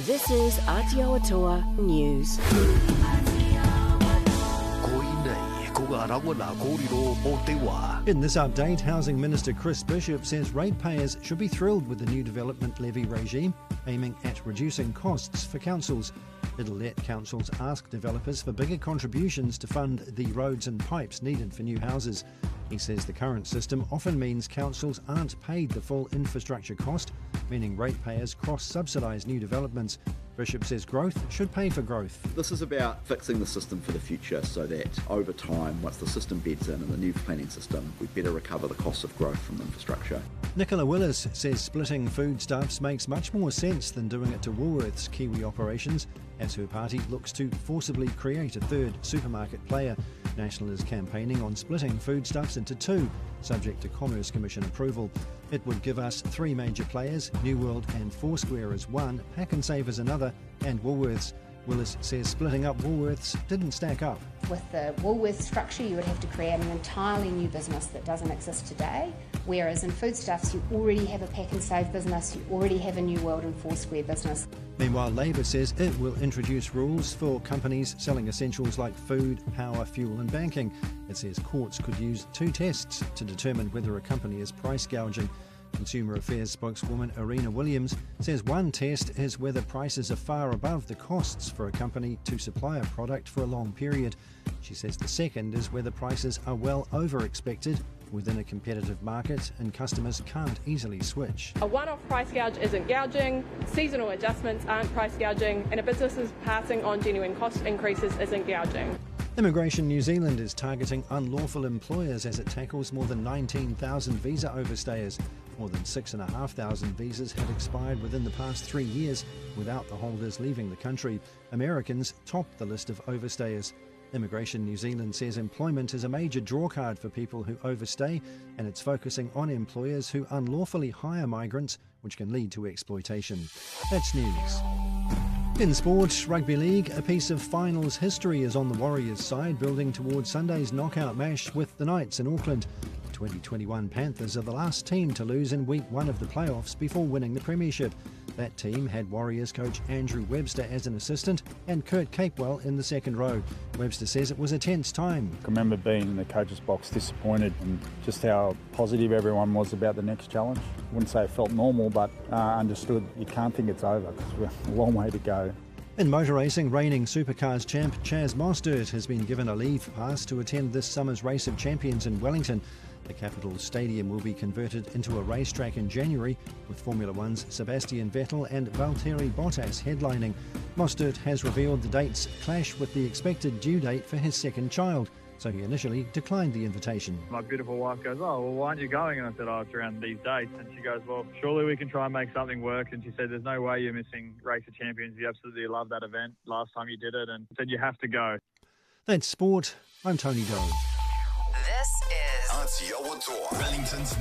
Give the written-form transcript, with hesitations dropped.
This is Aotearoa News. In this update, Housing Minister Chris Bishop says ratepayers should be thrilled with the new development levy regime, aiming at reducing costs for councils. It'll let councils ask developers for bigger contributions to fund the roads and pipes needed for new houses. He says the current system often means councils aren't paid the full infrastructure cost, meaning ratepayers cross-subsidise new developments. Bishop says growth should pay for growth. This is about fixing the system for the future so that over time, once the system beds in the new planning system, we better recover the costs of growth from infrastructure. Nicola Willis says splitting foodstuffs makes much more sense than doing it to Woolworths' Kiwi operations, as her party looks to forcibly create a third supermarket player. National is campaigning on splitting foodstuffs into two, subject to Commerce Commission approval. It would give us three major players, New World and Foursquare as one, Pak'nSave as another, and Woolworths. Willis says splitting up Woolworths didn't stack up. With the Woolworths structure, you would have to create an entirely new business that doesn't exist today, whereas in foodstuffs, you already have a Pak'nSave business, you already have a New World and Foursquare business. Meanwhile, Labor says it will introduce rules for companies selling essentials like food, power, fuel and banking. It says courts could use two tests to determine whether a company is price gouging. Consumer Affairs spokeswoman Irina Williams says one test is whether prices are far above the costs for a company to supply a product for a long period. She says the second is whether prices are well over expected within a competitive market and customers can't easily switch. A one-off price gouge isn't gouging, seasonal adjustments aren't price gouging, and a business's passing on genuine cost increases isn't gouging. Immigration New Zealand is targeting unlawful employers as it tackles more than 19,000 visa overstayers. More than 6,500 visas had expired within the past 3 years without the holders leaving the country. Americans topped the list of overstayers. Immigration New Zealand says employment is a major drawcard for people who overstay, and it's focusing on employers who unlawfully hire migrants, which can lead to exploitation. That's news. In sport, Rugby League, a piece of finals history is on the Warriors' side, building towards Sunday's knockout match with the Knights in Auckland. The 2021 Panthers are the last team to lose in week one of the playoffs before winning the premiership. That team had Warriors coach Andrew Webster as an assistant and Kurt Capewell in the second row. Webster says it was a tense time. I remember being in the coach's box disappointed and just how positive everyone was about the next challenge. I wouldn't say it felt normal, but understood you can't think it's over because we're a long way to go. In motor racing, reigning supercars champ Chaz Mostert has been given a leave pass to attend this summer's Race of Champions in Wellington. The capital stadium will be converted into a racetrack in January, with Formula One's Sebastian Vettel and Valtteri Bottas headlining. Mostert has revealed the dates clash with the expected due date for his second child, so he initially declined the invitation. My beautiful wife goes, "Oh, well, why aren't you going?" And I said, "Oh, it's around these dates." And she goes, "Well, surely we can try and make something work." And she said, "There's no way you're missing Race of Champions. You absolutely loved that event last time you did it." And said, "You have to go." That's sport. I'm Tony Doe. This is Aotearoa, Wellington's